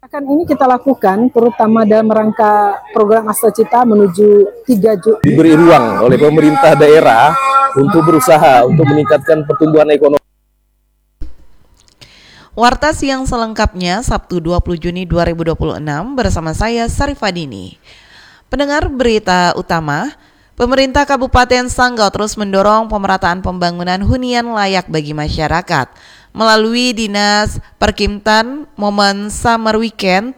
Akan ini kita lakukan terutama dalam rangka program Astacita menuju 3 juta. Diberi ruang oleh pemerintah daerah untuk berusaha untuk meningkatkan pertumbuhan ekonomi. Warta siang selengkapnya Sabtu 20 Juni 2026 bersama saya Sarifadini. Pendengar berita utama, pemerintah Kabupaten Sanggau terus mendorong pemerataan pembangunan hunian layak bagi masyarakat. Melalui Dinas Perkimtan, momen Summer Weekend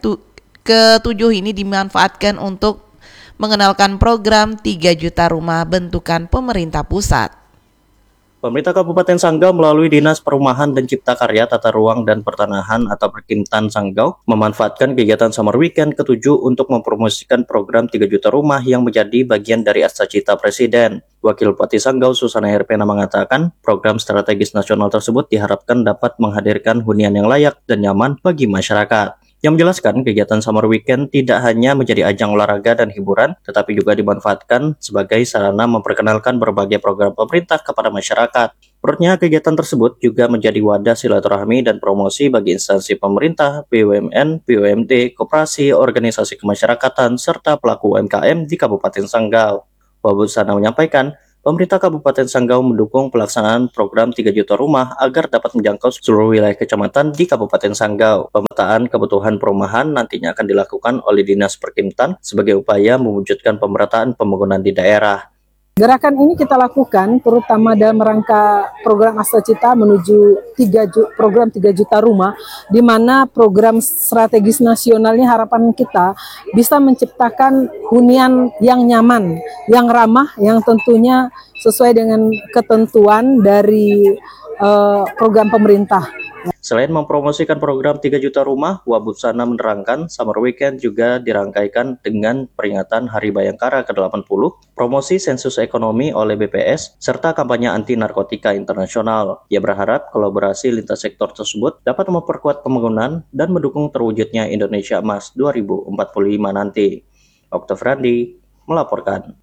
ke-7 ini dimanfaatkan untuk mengenalkan program 3 juta rumah bentukan pemerintah pusat. Pemerintah Kabupaten Sanggau melalui Dinas Perumahan dan Cipta Karya, Tata Ruang dan Pertanahan atau Perkimtan Sanggau memanfaatkan kegiatan Summer Weekend ke-7 untuk mempromosikan program 3 juta rumah yang menjadi bagian dari Astacita Presiden. Wakil Bupati Sanggau Susana Herpena mengatakan program strategis nasional tersebut diharapkan dapat menghadirkan hunian yang layak dan nyaman bagi masyarakat. Yang menjelaskan kegiatan Summer Weekend tidak hanya menjadi ajang olahraga dan hiburan, tetapi juga dimanfaatkan sebagai sarana memperkenalkan berbagai program pemerintah kepada masyarakat. Menurutnya, kegiatan tersebut juga menjadi wadah silaturahmi dan promosi bagi instansi pemerintah, BUMN, BUMD, koperasi, organisasi kemasyarakatan, serta pelaku UMKM di Kabupaten Sanggau. Wabud Sana menyampaikan, pemerintah Kabupaten Sanggau mendukung pelaksanaan program 3 juta rumah agar dapat menjangkau seluruh wilayah kecamatan di Kabupaten Sanggau. Pemetaan kebutuhan perumahan nantinya akan dilakukan oleh Dinas Perkimtan sebagai upaya mewujudkan pemerataan pembangunan di daerah. Gerakan ini kita lakukan terutama dalam rangka program Astacita menuju program 3 juta rumah, di mana program strategis nasionalnya harapan kita bisa menciptakan hunian yang nyaman, yang ramah, yang tentunya sesuai dengan ketentuan dari program pemerintah. Selain mempromosikan program 3 juta rumah, Wabud Sana menerangkan Summer Weekend juga dirangkaikan dengan peringatan Hari Bayangkara ke-80, promosi sensus ekonomi oleh BPS, serta kampanye anti narkotika internasional. Ia berharap kolaborasi lintas sektor tersebut dapat memperkuat pembangunan dan mendukung terwujudnya Indonesia Emas 2045 nanti. Oktav Randi melaporkan.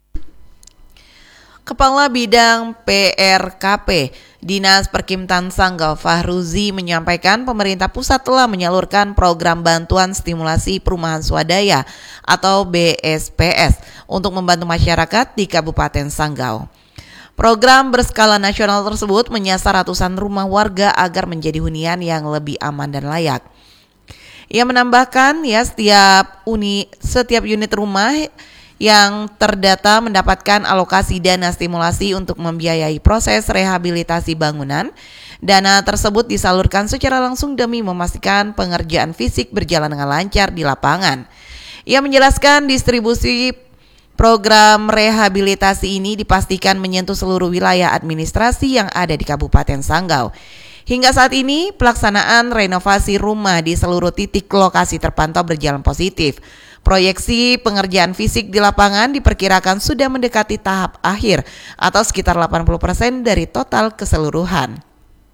Kepala Bidang PRKP Dinas Perkimtan Sanggau Fahruzi menyampaikan pemerintah pusat telah menyalurkan program bantuan stimulasi perumahan swadaya atau BSPS untuk membantu masyarakat di Kabupaten Sanggau. Program berskala nasional tersebut menyasar ratusan rumah warga agar menjadi hunian yang lebih aman dan layak. Ia menambahkan setiap unit rumah yang terdata mendapatkan alokasi dana stimulasi untuk membiayai proses rehabilitasi bangunan. Dana tersebut disalurkan secara langsung demi memastikan pengerjaan fisik berjalan dengan lancar di lapangan. Ia menjelaskan distribusi program rehabilitasi ini dipastikan menyentuh seluruh wilayah administrasi yang ada di Kabupaten Sanggau. Hingga saat ini, pelaksanaan renovasi rumah di seluruh titik lokasi terpantau berjalan positif. Proyeksi pengerjaan fisik di lapangan diperkirakan sudah mendekati tahap akhir atau sekitar 80% dari total keseluruhan.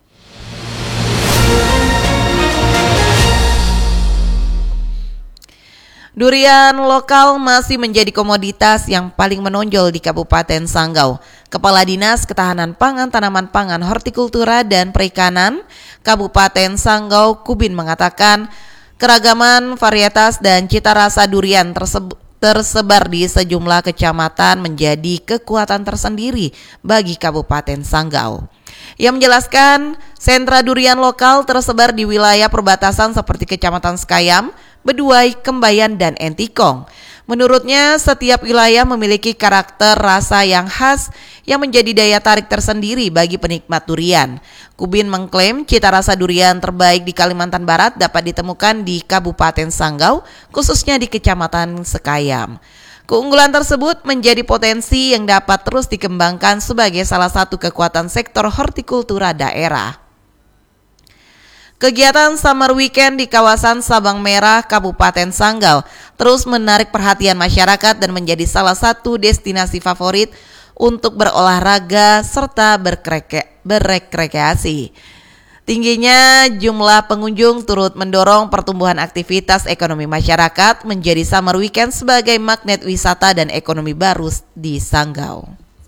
Durian lokal masih menjadi komoditas yang paling menonjol di Kabupaten Sanggau. Kepala Dinas Ketahanan Pangan, Tanaman Pangan, Hortikultura dan Perikanan Kabupaten Sanggau Kubin mengatakan keragaman varietas dan cita rasa durian tersebar di sejumlah kecamatan menjadi kekuatan tersendiri bagi Kabupaten Sanggau. Ia menjelaskan sentra durian lokal tersebar di wilayah perbatasan seperti Kecamatan Sekayam, Beduai, Kembayan, dan Entikong. Menurutnya, setiap wilayah memiliki karakter rasa yang khas yang menjadi daya tarik tersendiri bagi penikmat durian. Kubin mengklaim cita rasa durian terbaik di Kalimantan Barat dapat ditemukan di Kabupaten Sanggau, khususnya di Kecamatan Sekayam. Keunggulan tersebut menjadi potensi yang dapat terus dikembangkan sebagai salah satu kekuatan sektor hortikultura daerah. Kegiatan Summer Weekend di kawasan Sabang Merah, Kabupaten Sanggau terus menarik perhatian masyarakat dan menjadi salah satu destinasi favorit untuk berolahraga serta berrekreasi. Tingginya jumlah pengunjung turut mendorong pertumbuhan aktivitas ekonomi masyarakat menjadi Summer Weekend sebagai magnet wisata dan ekonomi baru di Sanggau.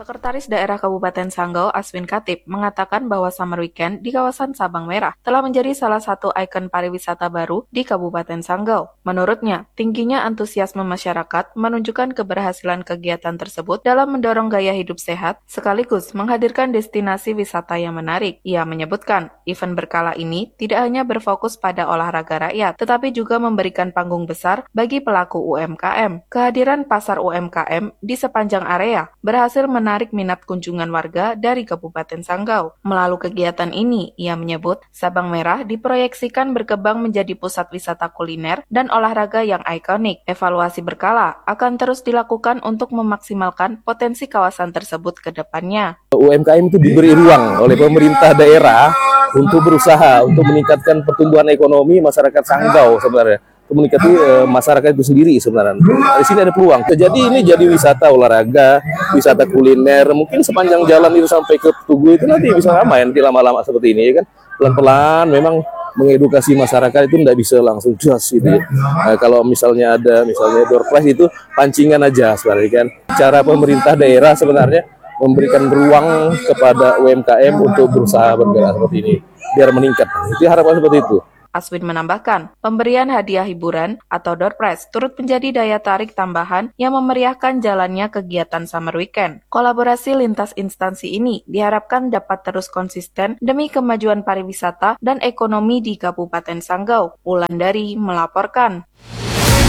Sekretaris Daerah Kabupaten Sanggau, Aswin Khatib, mengatakan bahwa Summer Weekend di kawasan Sabang Merah telah menjadi salah satu ikon pariwisata baru di Kabupaten Sanggau. Menurutnya, tingginya antusiasme masyarakat menunjukkan keberhasilan kegiatan tersebut dalam mendorong gaya hidup sehat, sekaligus menghadirkan destinasi wisata yang menarik. Ia menyebutkan, event berkala ini tidak hanya berfokus pada olahraga rakyat, tetapi juga memberikan panggung besar bagi pelaku UMKM. Kehadiran pasar UMKM di sepanjang area berhasil menarik minat kunjungan warga dari Kabupaten Sanggau. Melalui kegiatan ini, ia menyebut Sabang Merah diproyeksikan berkembang menjadi pusat wisata kuliner dan olahraga yang ikonik. Evaluasi berkala akan terus dilakukan untuk memaksimalkan potensi kawasan tersebut ke depannya. UMKM itu diberi ruang oleh pemerintah daerah untuk berusaha untuk meningkatkan pertumbuhan ekonomi masyarakat Sanggau sebenarnya. Komunikasi masyarakat itu sendiri sebenarnya. Di sini ada peluang. Jadi ini jadi wisata olahraga, wisata kuliner. Mungkin sepanjang jalan itu sampai ke Tugu itu nanti bisa ramai nanti lama-lama seperti ini ya kan. Pelan-pelan memang mengedukasi masyarakat itu tidak bisa langsung jas gitu ya. Kalau misalnya ada door prize itu pancingan aja sebenarnya kan. Cara pemerintah daerah sebenarnya memberikan ruang kepada UMKM untuk berusaha bergerak seperti ini biar meningkat. Itu harapan seperti itu. Aswin menambahkan, pemberian hadiah hiburan atau door prize turut menjadi daya tarik tambahan yang memeriahkan jalannya kegiatan Summer Weekend. Kolaborasi lintas instansi ini diharapkan dapat terus konsisten demi kemajuan pariwisata dan ekonomi di Kabupaten Sanggau. Wulandari melaporkan.